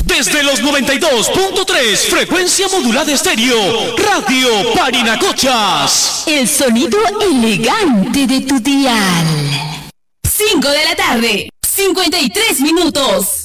Desde los 92.3, frecuencia modulada estéreo, Radio Parinacochas. El sonido elegante de tu dial. 5 de la tarde, 53 minutos.